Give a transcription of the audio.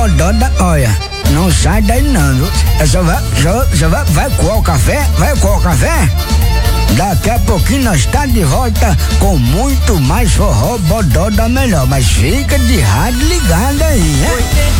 bodó da... Olha, não sai daí não, viu? Vai coar o café? Vai coar o café? Daqui a pouquinho nós está de volta com muito mais forró bodó da melhor. Mas fica de rádio ligado aí, né?